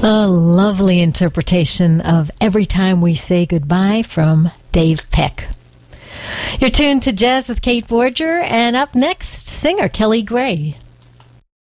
A lovely interpretation of Every Time We Say Goodbye from Dave Peck. You're tuned to Jazz with Kate Borger, and up next, singer Kelly Gray.